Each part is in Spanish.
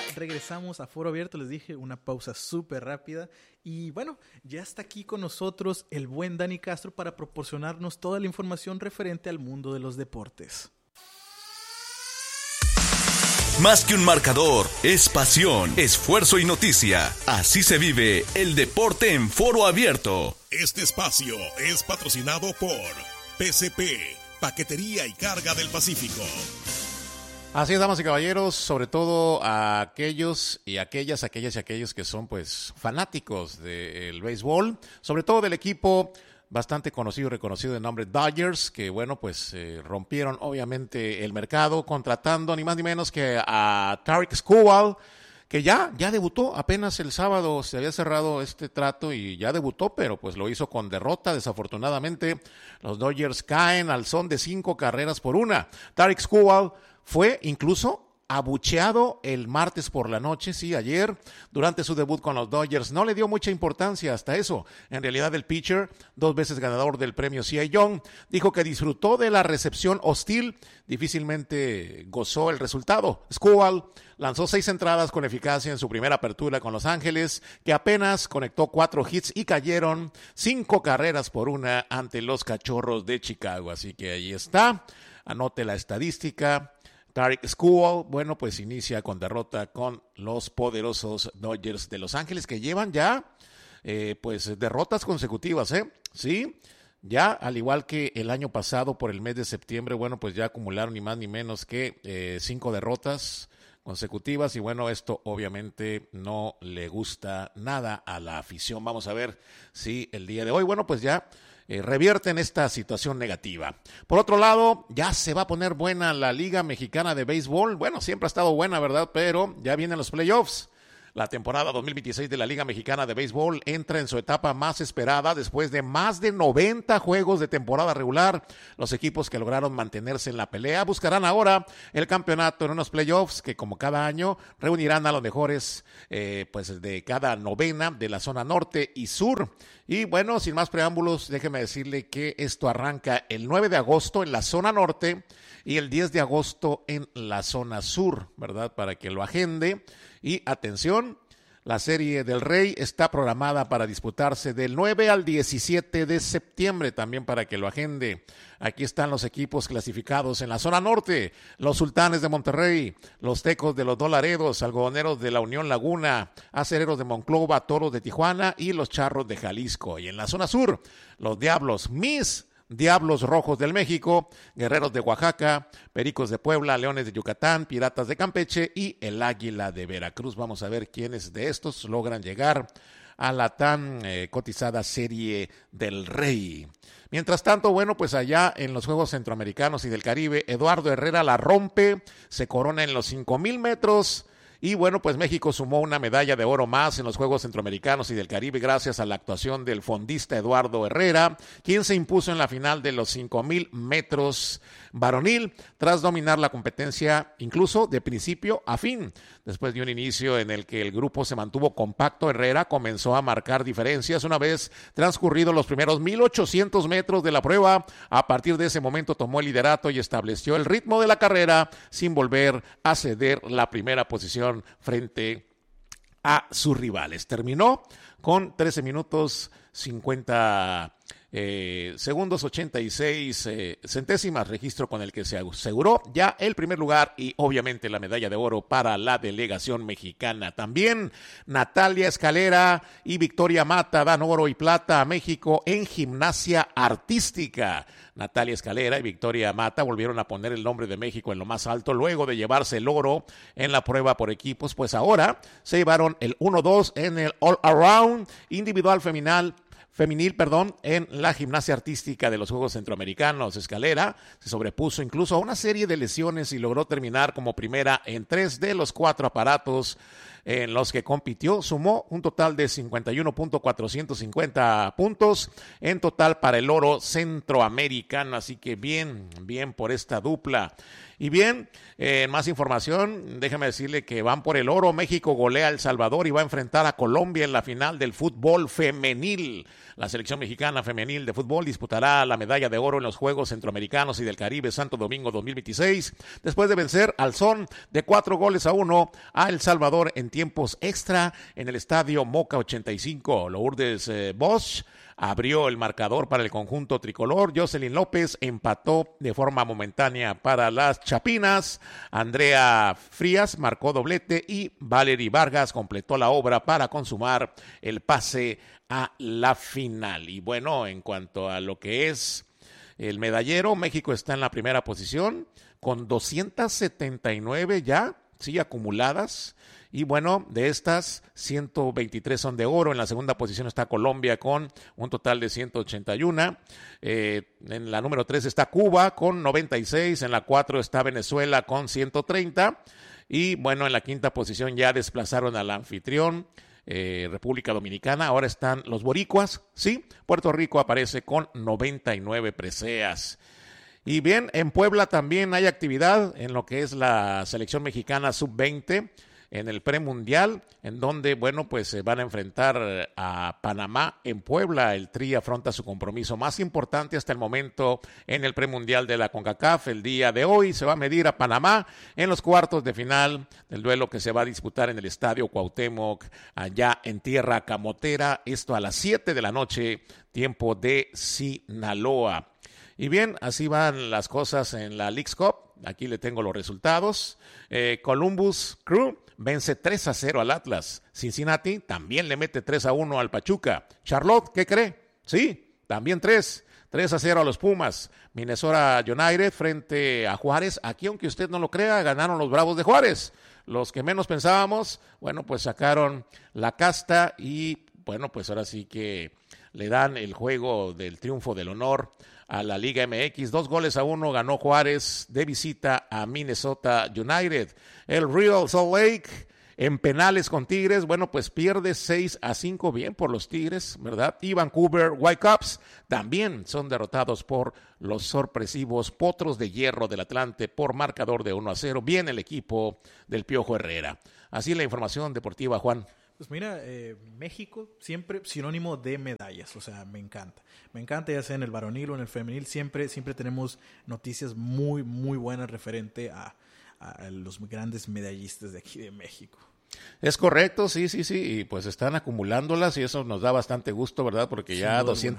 Regresamos a Foro Abierto, les dije, una pausa súper rápida. Y bueno, ya está aquí con nosotros el buen Dani Castro para proporcionarnos toda la información referente al mundo de los deportes. Más que un marcador, es pasión, esfuerzo y noticia. Así se vive el deporte en Foro Abierto. Este espacio es patrocinado por PCP, Paquetería y Carga del Pacífico. Así es, damas y caballeros, sobre todo a aquellos y aquellas que son pues fanáticos del béisbol, sobre todo del equipo bastante conocido y reconocido de nombre Dodgers, que bueno, pues rompieron obviamente el mercado contratando ni más ni menos que a Tarik Skubal, que ya debutó, apenas el sábado se había cerrado este trato y ya debutó, pero pues lo hizo con derrota. Desafortunadamente los Dodgers caen al son de 5-1. Tarik Skubal fue incluso abucheado el martes por la noche, sí, ayer, durante su debut con los Dodgers. No le dio mucha importancia hasta eso. En realidad, el pitcher, 2 veces ganador del premio Cy Young, dijo que disfrutó de la recepción hostil, difícilmente gozó el resultado. Skubal lanzó 6 entradas con eficacia en su primera apertura con Los Ángeles, que apenas conectó 4 hits y cayeron 5-1 ante los Cachorros de Chicago. Así que ahí está, anote la estadística. Tarik Skubal, bueno, pues inicia con derrota con los poderosos Dodgers de Los Ángeles, que llevan ya, pues, derrotas consecutivas, Sí, ya, al igual que el año pasado por el mes de septiembre, bueno, pues ya acumularon ni más ni menos que 5 derrotas consecutivas y bueno, esto obviamente no le gusta nada a la afición. Vamos a ver si el día de hoy, bueno, pues ya revierten esta situación negativa. Por otro lado, ya se va a poner buena la Liga Mexicana de Béisbol. Bueno, siempre ha estado buena, ¿verdad? Pero ya vienen los playoffs. La temporada 2026 de la Liga Mexicana de Béisbol entra en su etapa más esperada después de más de 90 juegos de temporada regular. Los equipos que lograron mantenerse en la pelea buscarán ahora el campeonato en unos playoffs que, como cada año, reunirán a los mejores pues de cada novena de la zona norte y sur. Y bueno, sin más preámbulos, déjeme decirle que esto arranca el 9 de agosto en la zona norte y el 10 de agosto en la zona sur, ¿verdad? Para que lo agende. Y atención, la Serie del Rey está programada para disputarse del 9 al 17 de septiembre, también para que lo agende. Aquí están los equipos clasificados en la zona norte: los Sultanes de Monterrey, los Tecos de los Dos Laredos, Algodoneros de la Unión Laguna, Acereros de Monclova, Toros de Tijuana y los Charros de Jalisco. Y en la zona sur, los Diablos, Diablos Rojos del México, Guerreros de Oaxaca, Pericos de Puebla, Leones de Yucatán, Piratas de Campeche y el Águila de Veracruz. Vamos a ver quiénes de estos logran llegar a la tan cotizada Serie del Rey. Mientras tanto, bueno, pues allá en los Juegos Centroamericanos y del Caribe, Eduardo Herrera la rompe, se corona en los 5,000 metros. Y bueno, pues México sumó una medalla de oro más en los Juegos Centroamericanos y del Caribe gracias a la actuación del fondista Eduardo Herrera, quien se impuso en la final de los 5,000 metros varonil tras dominar la competencia incluso de principio a fin. Después de un inicio en el que el grupo se mantuvo compacto, Herrera comenzó a marcar diferencias una vez transcurridos los primeros 1,800 metros de la prueba. A partir de ese momento tomó el liderato y estableció el ritmo de la carrera sin volver a ceder la primera posición frente a sus rivales. Terminó con 13 minutos 50 segundos 86 centésimas, registro con el que se aseguró ya el primer lugar y obviamente la medalla de oro para la delegación mexicana. También Natalia Escalera y Victoria Mata dan oro y plata a México en gimnasia artística. Natalia Escalera y Victoria Mata volvieron a poner el nombre de México en lo más alto luego de llevarse el oro en la prueba por equipos, pues ahora se llevaron el 1-2 en el All Around individual femenil, en la gimnasia artística de los Juegos Centroamericanos. Escalera se sobrepuso incluso a una serie de lesiones y logró terminar como primera en 3 de los 4 aparatos en los que compitió. Sumó un total de 51.450 puntos en total para el oro centroamericano, así que bien por esta dupla. Y bien, más información, déjeme decirle que van por el oro. México golea a El Salvador y va a enfrentar a Colombia en la final del fútbol femenil. La selección mexicana femenil de fútbol disputará la medalla de oro en los Juegos Centroamericanos y del Caribe Santo Domingo 2026, después de vencer al son de 4-1 a El Salvador en tiempos extra en el estadio Moca 85. Lourdes Bosch abrió el marcador para el conjunto tricolor. Jocelyn López empató de forma momentánea para las Chapinas. Andrea Frías marcó doblete y Valery Vargas completó la obra para consumar el pase a la final. Y bueno, en cuanto a lo que es el medallero, México está en la primera posición con 279 ya, sí, acumuladas. Y bueno, de estas, 123 son de oro. En la segunda posición está Colombia con un total de 181. En la número 3 está Cuba con 96. En la 4 está Venezuela con 130. Y bueno, en la quinta posición ya desplazaron al anfitrión, República Dominicana. Ahora están los boricuas, sí. Puerto Rico aparece con 99 preseas. Y bien, en Puebla también hay actividad en lo que es la selección mexicana sub-20. En el premundial, en donde, bueno, pues se van a enfrentar a Panamá en Puebla. El Tri afronta su compromiso más importante hasta el momento en el premundial de la CONCACAF. El día de hoy se va a medir a Panamá en los cuartos de final del duelo que se va a disputar en el Estadio Cuauhtémoc, allá en Tierra Camotera. Esto a las 7 de la noche, tiempo de Sinaloa. Y bien, así van las cosas en la Leagues Cup. Aquí le tengo los resultados. Columbus Crew vence 3-0 al Atlas. Cincinnati también le mete 3-1 al Pachuca. Charlotte, ¿qué cree? Sí, también 3-0 a los Pumas. Minnesota United frente a Juárez. Aquí, aunque usted no lo crea, ganaron los Bravos de Juárez. Los que menos pensábamos, bueno, pues sacaron la casta y, bueno, pues ahora sí que le dan el juego del triunfo del honor a la Liga MX. 2-1 ganó Juárez de visita a Minnesota United. El Real Salt Lake en penales con Tigres, bueno, pues pierde 6-5, bien por los Tigres, ¿verdad? Y Vancouver Whitecaps también son derrotados por los sorpresivos Potros de Hierro del Atlante por marcador de 1-0. Bien el equipo del Piojo Herrera. Así la información deportiva, Juan. Pues mira, México siempre sinónimo de medallas, o sea, me encanta. Me encanta, ya sea en el varonil o en el femenil, siempre tenemos noticias muy, muy buenas referente a los grandes medallistas de aquí de México. Es correcto, sí, y pues están acumulándolas y eso nos da bastante gusto, ¿verdad? Porque ya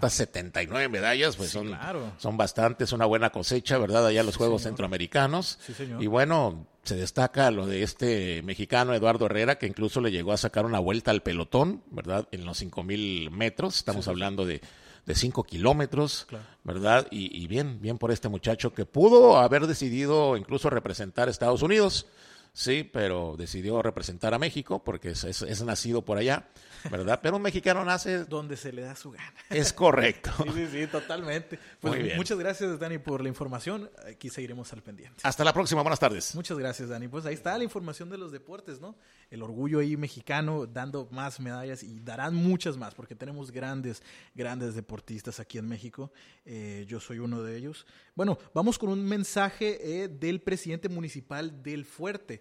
279 medallas, pues sí, son bastantes, una buena cosecha, ¿verdad? Allá en los Juegos Centroamericanos. Sí, señor. Y bueno, se destaca lo de este mexicano Eduardo Herrera, que incluso le llegó a sacar una vuelta al pelotón, ¿verdad? En los 5,000 metros, estamos hablando de 5 kilómetros, claro, ¿verdad? Y bien por este muchacho que pudo haber decidido incluso representar a Estados Unidos. Sí, pero decidió representar a México porque es nacido por allá, ¿verdad? Pero un mexicano nace donde se le da su gana. Es correcto. Sí, totalmente. Pues muchas gracias, Dani, por la información. Aquí seguiremos al pendiente. Hasta la próxima, buenas tardes. Muchas gracias, Dani. Pues ahí está la información de los deportes, ¿no? El orgullo ahí mexicano dando más medallas y darán muchas más porque tenemos grandes deportistas aquí en México. Yo soy uno de ellos. Bueno, vamos con un mensaje del presidente municipal del Fuerte.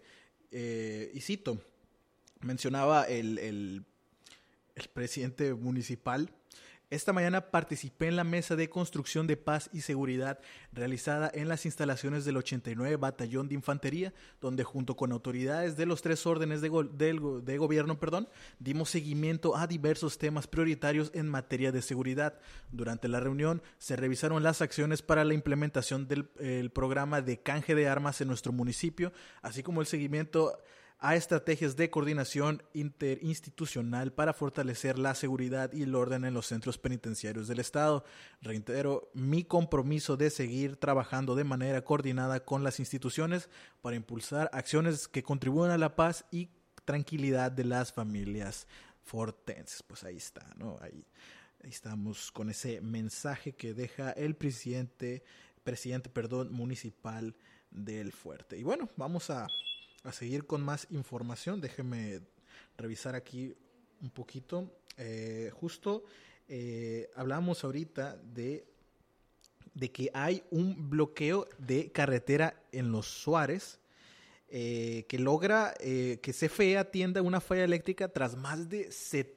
Y cito, mencionaba el presidente municipal: esta mañana participé en la mesa de construcción de paz y seguridad realizada en las instalaciones del 89 Batallón de Infantería, donde junto con autoridades de los 3 órdenes de gobierno, dimos seguimiento a diversos temas prioritarios en materia de seguridad. Durante la reunión se revisaron las acciones para la implementación del programa de canje de armas en nuestro municipio, así como el seguimiento a estrategias de coordinación interinstitucional para fortalecer la seguridad y el orden en los centros penitenciarios del Estado. Reitero mi compromiso de seguir trabajando de manera coordinada con las instituciones para impulsar acciones que contribuyan a la paz y tranquilidad de las familias fortenses. Pues ahí está, ¿no? Ahí estamos con ese mensaje que deja el presidente municipal del Fuerte. Y bueno, vamos a seguir con más información. Déjeme revisar aquí un poquito. Hablábamos ahorita de de que hay un bloqueo de carretera en Los Suárez que logra que CFE atienda una falla eléctrica tras más de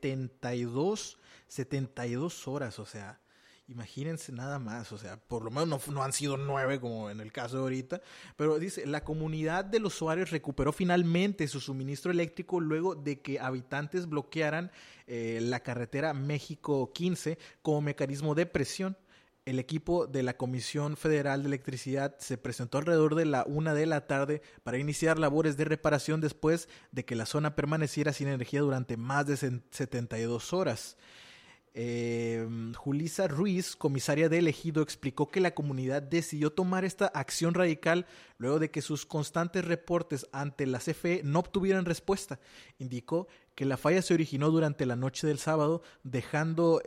72 horas, o sea, imagínense nada más, o sea, por lo menos no han sido 9 como en el caso de ahorita, pero dice, la comunidad de Los Suárez recuperó finalmente su suministro eléctrico luego de que habitantes bloquearan la carretera México 15 como mecanismo de presión. El equipo de la Comisión Federal de Electricidad se presentó alrededor de la 1 de la tarde para iniciar labores de reparación después de que la zona permaneciera sin energía durante más de 72 horas. Julissa Ruiz, comisaria de Ejido, explicó que la comunidad decidió tomar esta acción radical luego de que sus constantes reportes ante la CFE no obtuvieran respuesta. Indicó que la falla se originó durante la noche del sábado, dejando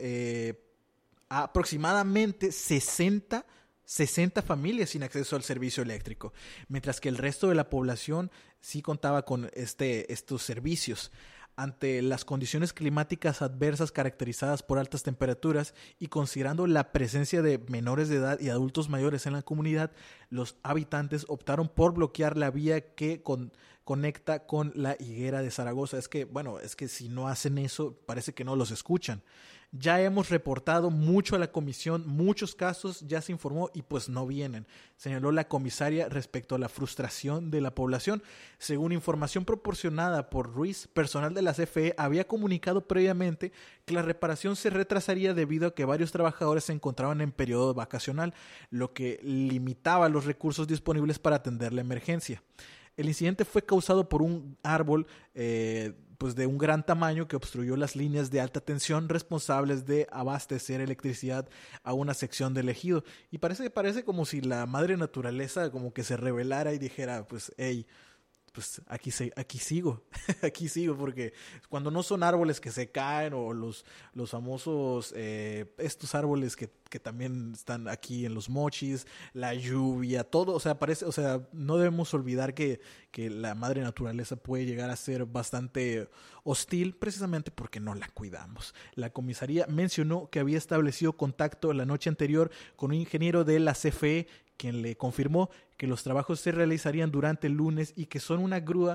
aproximadamente 60 familias sin acceso al servicio eléctrico, mientras que el resto de la población sí contaba con estos servicios. Ante las condiciones climáticas adversas caracterizadas por altas temperaturas y considerando la presencia de menores de edad y adultos mayores en la comunidad, los habitantes optaron por bloquear la vía que conecta con la Higuera de Zaragoza. Es que si no hacen eso, parece que no los escuchan. Ya hemos reportado mucho a la comisión, muchos casos ya se informó y pues no vienen, señaló la comisaria respecto a la frustración de la población. Según información proporcionada por Ruiz, personal de la CFE había comunicado previamente que la reparación se retrasaría debido a que varios trabajadores se encontraban en periodo vacacional, lo que limitaba los recursos disponibles para atender la emergencia. El incidente fue causado por un árbol de un gran tamaño que obstruyó las líneas de alta tensión responsables de abastecer electricidad a una sección del ejido. Y parece como si la madre naturaleza como que se rebelara y dijera, pues, hey, pues aquí sigo, aquí sigo, porque cuando no son árboles que se caen o los famosos, estos árboles que también están aquí en los mochis, la lluvia, todo, no debemos olvidar que la madre naturaleza puede llegar a ser bastante hostil precisamente porque no la cuidamos. La comisaría mencionó que había establecido contacto la noche anterior con un ingeniero de la CFE, quien le confirmó que los trabajos se realizarían durante el lunes y que una grúa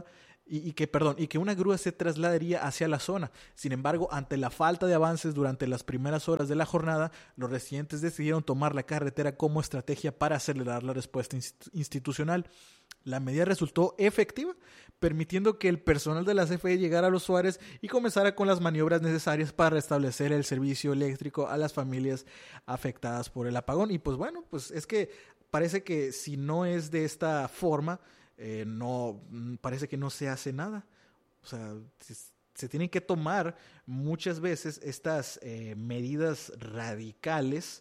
se trasladaría hacia la zona. Sin embargo, ante la falta de avances durante las primeras horas de la jornada, los residentes decidieron tomar la carretera como estrategia para acelerar la respuesta institucional. La medida resultó efectiva, permitiendo que el personal de la CFE llegara a Los Suárez y comenzara con las maniobras necesarias para restablecer el servicio eléctrico a las familias afectadas por el apagón. Y pues bueno, pues es que parece que si no es de esta forma, parece que no se hace nada. O sea, se tienen que tomar muchas veces estas medidas radicales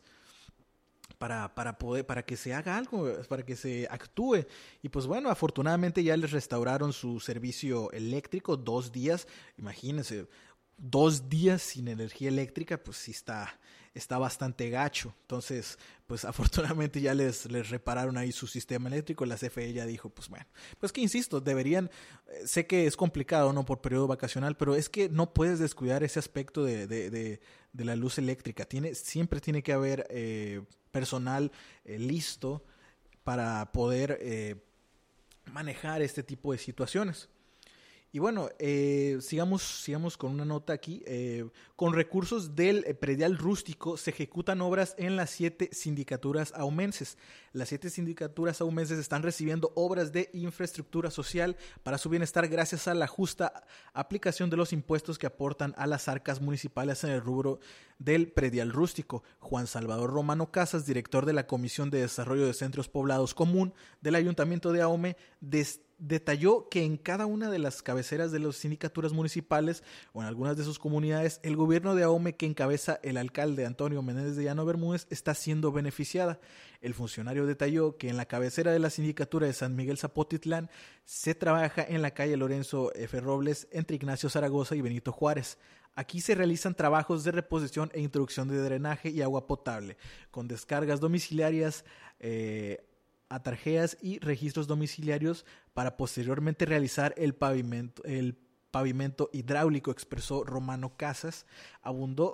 para que se haga algo, para que se actúe. Y pues bueno, afortunadamente ya les restauraron su servicio eléctrico 2 días. Imagínense, 2 días sin energía eléctrica, pues sí está bastante gacho. Entonces, pues afortunadamente ya les repararon ahí su sistema eléctrico. La CFE ya dijo, pues bueno, pues que insisto, deberían, sé que es complicado, ¿no? Por periodo vacacional, pero es que no puedes descuidar ese aspecto de la luz eléctrica. Siempre tiene que haber personal listo para poder manejar este tipo de situaciones. Y bueno, sigamos con una nota aquí. Con recursos del predial rústico se ejecutan obras en las 7 sindicaturas aumenses. Las 7 sindicaturas aumenses están recibiendo obras de infraestructura social para su bienestar gracias a la justa aplicación de los impuestos que aportan a las arcas municipales en el rubro del predial rústico. Juan Salvador Romano Casas, director de la Comisión de Desarrollo de Centros Poblados Común del Ayuntamiento de Ahome, detalló que en cada una de las cabeceras de las sindicaturas municipales o en algunas de sus comunidades, el gobierno de Ahome, que encabeza el alcalde Antonio Menéndez de Llano Bermúdez, está siendo beneficiada. El funcionario detalló que en la cabecera de la sindicatura de San Miguel Zapotitlán se trabaja en la calle Lorenzo F. Robles entre Ignacio Zaragoza y Benito Juárez. Aquí se realizan trabajos de reposición e introducción de drenaje y agua potable, con descargas domiciliarias, atarjeas y registros domiciliarios para posteriormente realizar el pavimento hidráulico, expresó Romano Casas. Abundó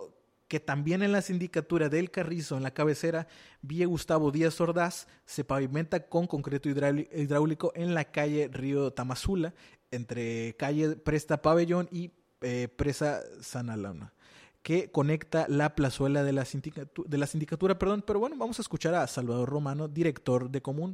que también en la sindicatura del Carrizo, en la cabecera, vía Gustavo Díaz Ordaz, se pavimenta con concreto hidráulico en la calle Río Tamazula, entre calle Presta Pabellón y Presa Sanalona, que conecta la plazuela de la sindicatura, pero bueno, vamos a escuchar a Salvador Romano, director de Común.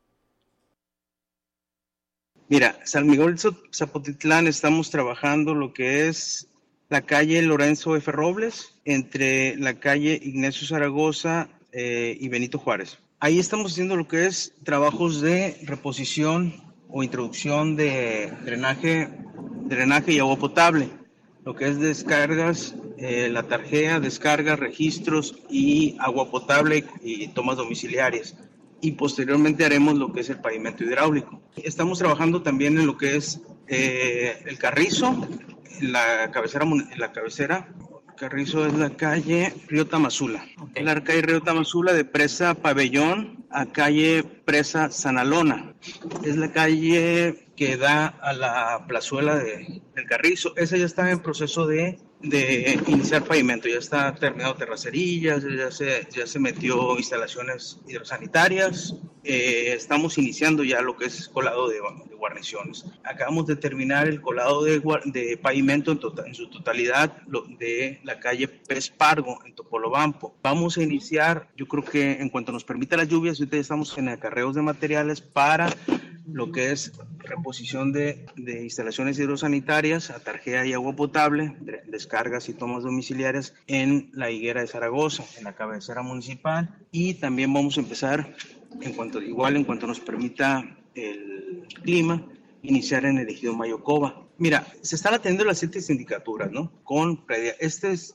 Mira, San Miguel Zapotitlán estamos trabajando lo que es la calle Lorenzo F. Robles, entre la calle Ignacio Zaragoza y Benito Juárez. Ahí estamos haciendo lo que es trabajos de reposición o introducción de drenaje y agua potable, lo que es descargas, la tarjea, descargas, registros y agua potable y tomas domiciliarias. Y posteriormente haremos lo que es el pavimento hidráulico. Estamos trabajando también en lo que es el Carrizo, la cabecera. Carrizo es la calle Río Tamazula. Okay. La calle Río Tamazula de Presa Pabellón a calle Presa Sanalona. Es la calle que da a la plazuela del Carrizo. Esa ya está en proceso de iniciar pavimento, ya está terminado terracerías, ya se metió instalaciones hidrosanitarias, estamos iniciando ya lo que es colado de guarniciones. Acabamos de terminar el colado de pavimento en su totalidad de la calle Pez Pargo en Topolobampo. Vamos a iniciar, yo creo que en cuanto nos permita las lluvias, ahorita ya estamos en acarreos de materiales para lo que es reposición de instalaciones hidrosanitarias, atarjea y agua potable, descargas y tomas domiciliarias en la Higuera de Zaragoza, en la cabecera municipal, y también vamos a empezar, en cuanto nos permita el clima, iniciar en el ejido Mayocoba. Mira, se están atendiendo las 7 sindicaturas, ¿no? Con previa. Este es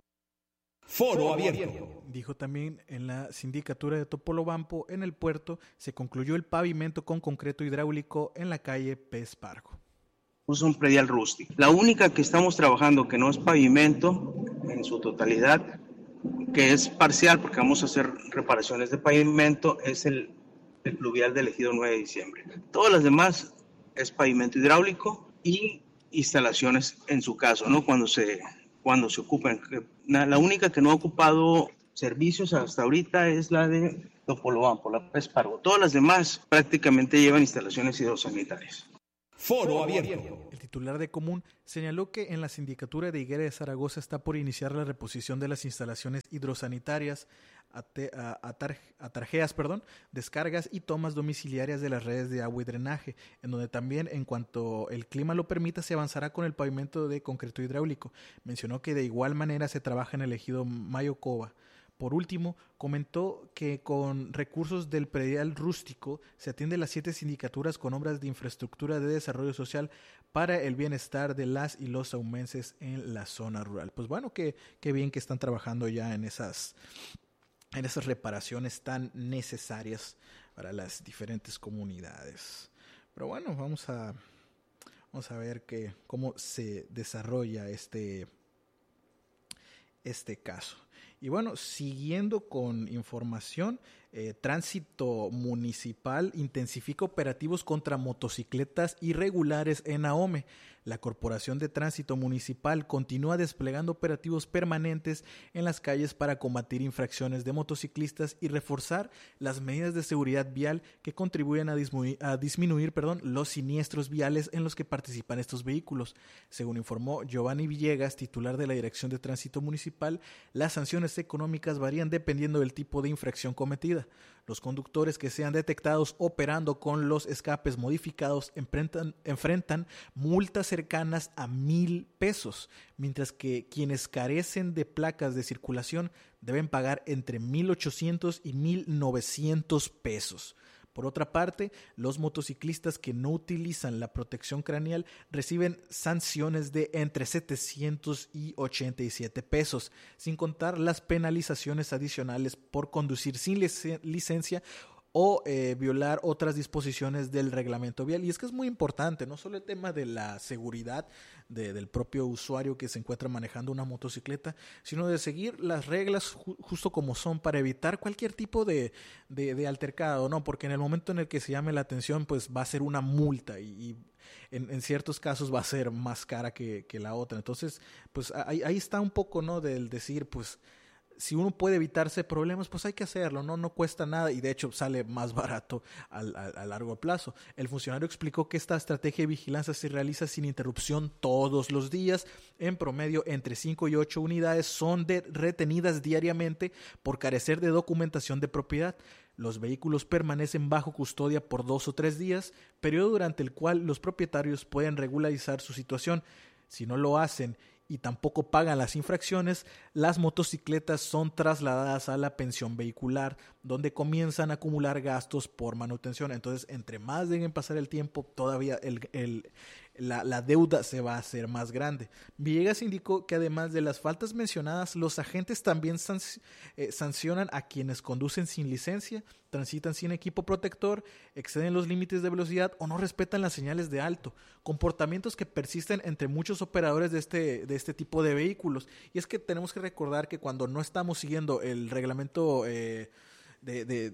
Foro abierto. Dijo también en la sindicatura de Topolobampo, en el puerto, se concluyó el pavimento con concreto hidráulico en la calle Pez Pargo. Es un predial rústico. La única que estamos trabajando que no es pavimento en su totalidad, que es parcial porque vamos a hacer reparaciones de pavimento, es el pluvial del ejido 9 de diciembre. Todas las demás es pavimento hidráulico y instalaciones en su caso, ¿no? Cuando se ocupan. La única que no ha ocupado servicios hasta ahorita es la de Topolobampo, la Pez Pargo. Todas las demás prácticamente llevan instalaciones hidrosanitarias. Foro abierto. El titular de Común señaló que en la sindicatura de Higuera de Zaragoza está por iniciar la reposición de las instalaciones hidrosanitarias, atarjeas, descargas y tomas domiciliarias de las redes de agua y drenaje, en donde también, en cuanto el clima lo permita, se avanzará con el pavimento de concreto hidráulico. Mencionó que de igual manera se trabaja en el ejido Mayocoba. Por último, comentó que con recursos del predial rústico se atiende las 7 sindicaturas con obras de infraestructura de desarrollo social para el bienestar de las y los saumenses en la zona rural. Pues bueno, qué bien que están trabajando ya en esas reparaciones tan necesarias para las diferentes comunidades. Pero bueno, vamos a ver cómo se desarrolla este caso. Y bueno, siguiendo con información, Tránsito Municipal intensifica operativos contra motocicletas irregulares en Ahome. La Corporación de Tránsito Municipal continúa desplegando operativos permanentes en las calles para combatir infracciones de motociclistas y reforzar las medidas de seguridad vial que contribuyen a disminuir los siniestros viales en los que participan estos vehículos. Según informó Giovanni Villegas, titular de la Dirección de Tránsito Municipal, las sanciones económicas varían dependiendo del tipo de infracción cometida. Los conductores que sean detectados operando con los escapes modificados enfrentan multas cercanas a 1,000 pesos, mientras que quienes carecen de placas de circulación deben pagar entre 1,800 y 1,900 pesos. Por otra parte, los motociclistas que no utilizan la protección craneal reciben sanciones de entre 700 y 87 pesos, sin contar las penalizaciones adicionales por conducir sin licencia o violar otras disposiciones del reglamento vial. Y es que es muy importante, no solo el tema de la seguridad del propio usuario que se encuentra manejando una motocicleta, sino de seguir las reglas justo como son para evitar cualquier tipo de altercado, ¿no? Porque en el momento en el que se llame la atención, pues va a ser una multa y en ciertos casos va a ser más cara que la otra. Entonces, pues ahí está un poco, ¿no? Del decir, pues, si uno puede evitarse problemas, pues hay que hacerlo, ¿no? No cuesta nada y de hecho sale más barato a largo plazo. El funcionario explicó que esta estrategia de vigilancia se realiza sin interrupción todos los días. En promedio, entre 5 y 8 unidades son retenidas diariamente por carecer de documentación de propiedad. Los vehículos permanecen bajo custodia por 2 o 3 días, periodo durante el cual los propietarios pueden regularizar su situación. Si no lo hacen y tampoco pagan las infracciones, las motocicletas son trasladadas a la pensión vehicular, donde comienzan a acumular gastos por manutención. Entonces, entre más dejen pasar el tiempo, todavía la deuda se va a hacer más grande. Villegas indicó que además de las faltas mencionadas, los agentes también sancionan a quienes conducen sin licencia, transitan sin equipo protector, exceden los límites de velocidad o no respetan las señales de alto, comportamientos que persisten entre muchos operadores de este tipo de vehículos. Y es que tenemos que recordar que cuando no estamos siguiendo el reglamento de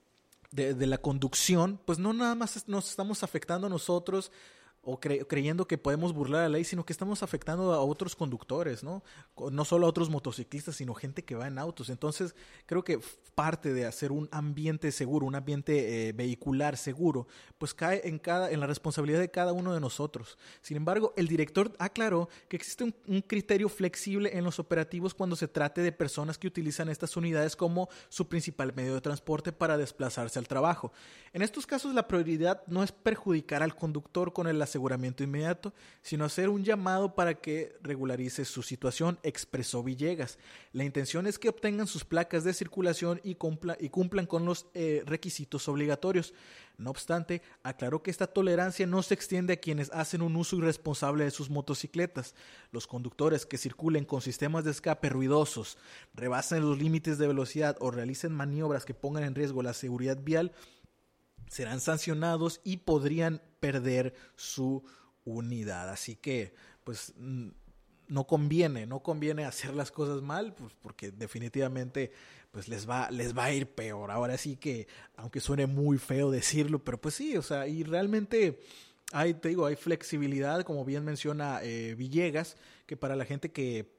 la conducción, pues no nada más nos estamos afectando a nosotros o creyendo que podemos burlar la ley, sino que estamos afectando a otros conductores, ¿no? No solo a otros motociclistas, sino gente que va en autos. Entonces, creo que parte de hacer un ambiente seguro, un ambiente vehicular seguro, pues cae en la responsabilidad de cada uno de nosotros. Sin embargo, el director aclaró que existe un criterio flexible en los operativos cuando se trate de personas que utilizan estas unidades como su principal medio de transporte para desplazarse al trabajo. En estos casos, la prioridad no es perjudicar al conductor con el aseguramiento inmediato, sino hacer un llamado para que regularice su situación, expresó Villegas. La intención es que obtengan sus placas de circulación y cumplan con los requisitos obligatorios. No obstante, aclaró que esta tolerancia no se extiende a quienes hacen un uso irresponsable de sus motocicletas. Los conductores que circulen con sistemas de escape ruidosos, rebasen los límites de velocidad o realicen maniobras que pongan en riesgo la seguridad vial serán sancionados y podrían perder su unidad. Así que, pues, no conviene hacer las cosas mal, pues, porque definitivamente pues les va a ir peor. Ahora sí que, aunque suene muy feo decirlo, pero pues sí, o sea, y realmente hay flexibilidad, como bien menciona Villegas, que para la gente que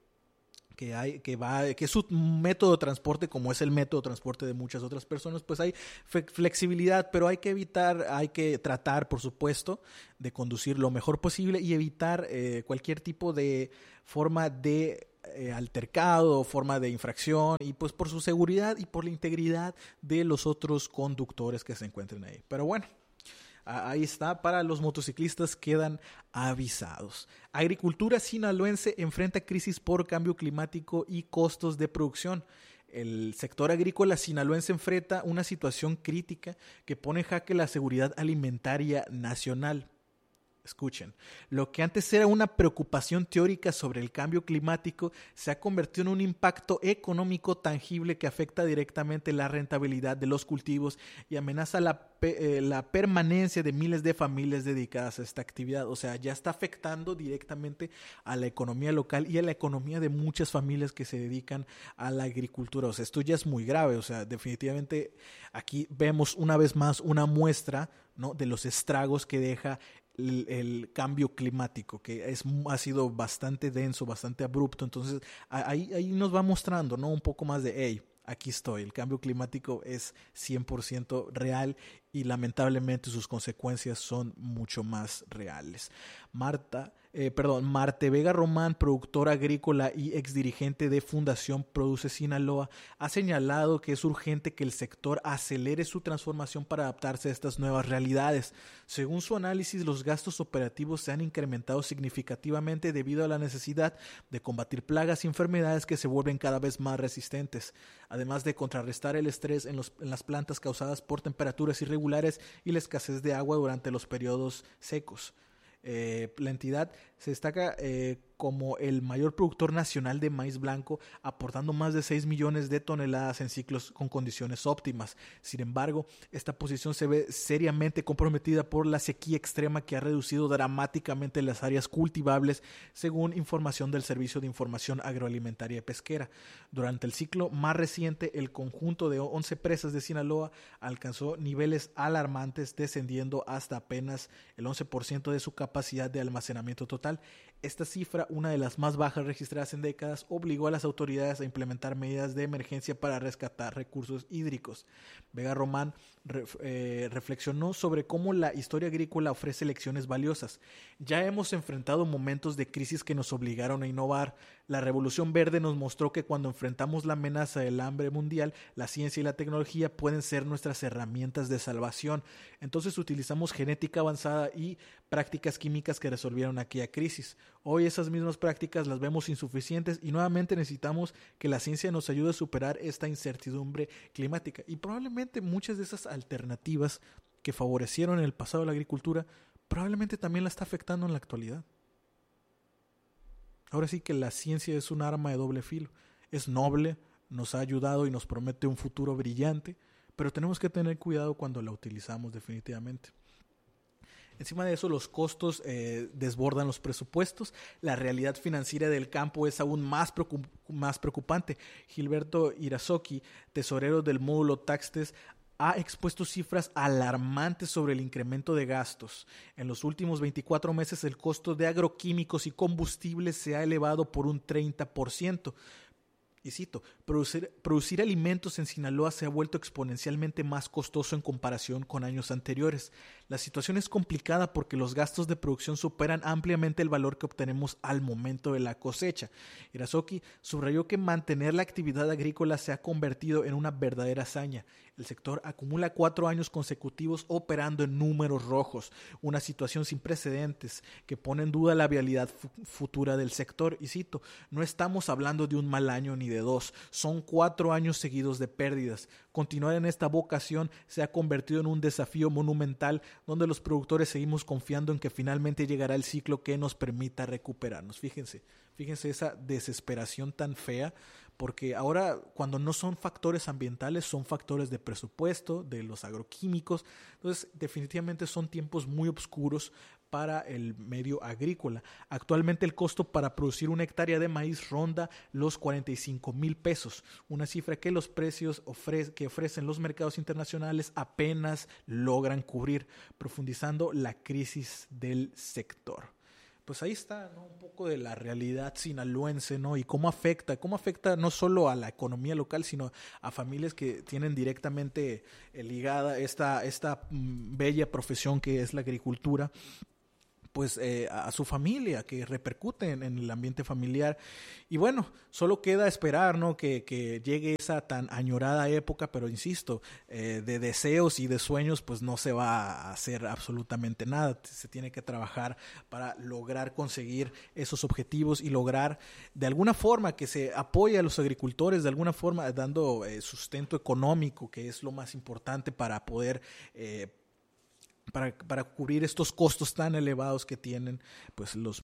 es su método de transporte, como es el método de transporte de muchas otras personas, pues hay flexibilidad, pero hay que tratar, por supuesto, de conducir lo mejor posible y evitar cualquier tipo de forma de altercado, forma de infracción, y pues por su seguridad y por la integridad de los otros conductores que se encuentren ahí. Pero bueno, ahí está, para los motociclistas quedan avisados. Agricultura sinaloense enfrenta crisis por cambio climático y costos de producción. El sector agrícola sinaloense enfrenta una situación crítica que pone en jaque la seguridad alimentaria nacional. Escuchen, lo que antes era una preocupación teórica sobre el cambio climático se ha convertido en un impacto económico tangible que afecta directamente la rentabilidad de los cultivos y amenaza la permanencia de miles de familias dedicadas a esta actividad. O sea, ya está afectando directamente a la economía local y a la economía de muchas familias que se dedican a la agricultura. O sea, esto ya es muy grave. O sea, definitivamente aquí vemos una vez más una muestra, ¿no?, de los estragos que deja el cambio climático, que ha sido bastante denso, bastante abrupto. Entonces ahí nos va mostrando, ¿no?, un poco más de, hey, aquí estoy, el cambio climático es 100% real y lamentablemente sus consecuencias son mucho más reales. Marte Vega Román, productora agrícola y exdirigente de Fundación Produce Sinaloa, ha señalado que es urgente que el sector acelere su transformación para adaptarse a estas nuevas realidades. Según su análisis, los gastos operativos se han incrementado significativamente debido a la necesidad de combatir plagas y enfermedades que se vuelven cada vez más resistentes, además de contrarrestar el estrés en las plantas causadas por temperaturas irregulares y la escasez de agua durante los periodos secos. La entidad se destaca como el mayor productor nacional de maíz blanco, aportando más de 6 millones de toneladas en ciclos con condiciones óptimas. Sin embargo, esta posición se ve seriamente comprometida por la sequía extrema que ha reducido dramáticamente las áreas cultivables, según información del Servicio de Información Agroalimentaria y Pesquera. Durante el ciclo más reciente, el conjunto de 11 presas de Sinaloa alcanzó niveles alarmantes, descendiendo hasta apenas el 11% de su capacidad de almacenamiento total. Esta cifra, una de las más bajas registradas en décadas, obligó a las autoridades a implementar medidas de emergencia para rescatar recursos hídricos. Vega Román reflexionó sobre cómo la historia agrícola ofrece lecciones valiosas. Ya hemos enfrentado momentos de crisis que nos obligaron a innovar. La Revolución Verde nos mostró que cuando enfrentamos la amenaza del hambre mundial, la ciencia y la tecnología pueden ser nuestras herramientas de salvación. Entonces utilizamos genética avanzada y prácticas químicas que resolvieron aquella crisis. Hoy esas mismas prácticas las vemos insuficientes y nuevamente necesitamos que la ciencia nos ayude a superar esta incertidumbre climática. Y probablemente muchas de esas alternativas que favorecieron en el pasado la agricultura, probablemente también la está afectando en la actualidad. Ahora sí que la ciencia es un arma de doble filo. Es noble, nos ha ayudado y nos promete un futuro brillante, pero tenemos que tener cuidado cuando la utilizamos definitivamente. Encima de eso, los costos desbordan los presupuestos. La realidad financiera del campo es aún más preocupante. Gilberto Irazoki, tesorero del módulo Taxtes, ha expuesto cifras alarmantes sobre el incremento de gastos. En los últimos 24 meses, el costo de agroquímicos y combustibles se ha elevado por un 30%. Y cito, producir alimentos en Sinaloa se ha vuelto exponencialmente más costoso en comparación con años anteriores. La situación es complicada porque los gastos de producción superan ampliamente el valor que obtenemos al momento de la cosecha. Irazoki subrayó que mantener la actividad agrícola se ha convertido en una verdadera hazaña. El sector acumula 4 años consecutivos operando en números rojos, una situación sin precedentes que pone en duda la viabilidad futura del sector. Y cito, no estamos hablando de un mal año ni de 2, son 4 años seguidos de pérdidas. Continuar en esta vocación se ha convertido en un desafío monumental donde los productores seguimos confiando en que finalmente llegará el ciclo que nos permita recuperarnos. Fíjense esa desesperación tan fea, porque ahora cuando no son factores ambientales, son factores de presupuesto, de los agroquímicos. Entonces definitivamente son tiempos muy oscuros para el medio agrícola. Actualmente el costo para producir una hectárea de maíz ronda los 45,000 pesos, una cifra que los precios que ofrecen los mercados internacionales apenas logran cubrir, profundizando la crisis del sector. Pues ahí está, ¿no? Un poco de la realidad sinaloense, ¿no? Y cómo afecta no solo a la economía local, sino a familias que tienen directamente ligada esta bella profesión que es la agricultura, pues a su familia, que repercute en el ambiente familiar. Y bueno, solo queda esperar, ¿no? que llegue esa tan añorada época, pero insisto, de deseos y de sueños pues no se va a hacer absolutamente nada. Se tiene que trabajar para lograr conseguir esos objetivos y lograr de alguna forma que se apoye a los agricultores, de alguna forma dando sustento económico, que es lo más importante para poder para cubrir estos costos tan elevados que tienen pues los.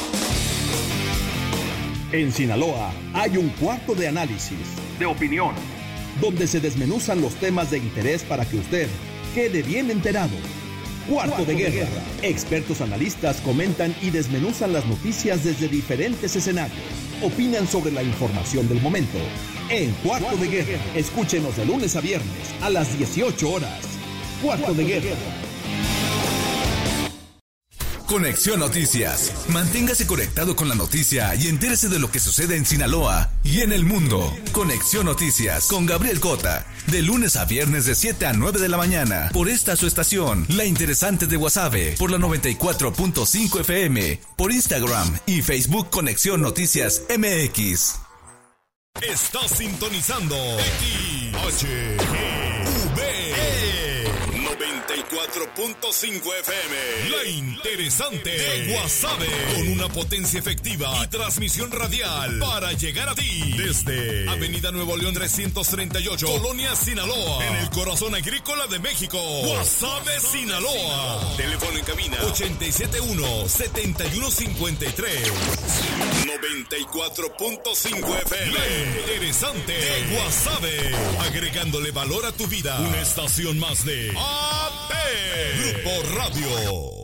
En Sinaloa hay un cuarto de análisis, de opinión, donde se desmenuzan los temas de interés para que usted quede bien enterado. Cuarto de Guerra. Expertos analistas comentan y desmenuzan las noticias desde diferentes escenarios. Opinan sobre la información del momento. En Cuarto de Guerra, escúchenos de lunes a viernes a las 18 horas. Cuarto de Guerra. Conexión Noticias. Manténgase conectado con la noticia y entérese de lo que sucede en Sinaloa y en el mundo. Conexión Noticias con Gabriel Cota. De lunes a viernes de 7 a 9 de la mañana. Por esta su estación, La Interesante de Guasave. Por la 94.5 FM. Por Instagram y Facebook Conexión Noticias MX. Estás sintonizando XHGV 94.5 94.5 FM. La interesante de Guasave. Con una potencia efectiva y transmisión radial para llegar a ti. Desde Avenida Nuevo León 338, Colonia Sinaloa. En el corazón agrícola de México. Guasave, Sinaloa. Teléfono en cabina 871-7153. 94.5 FM. La interesante de Guasave. Agregándole valor a tu vida. Una estación más de AP Grupo Radio.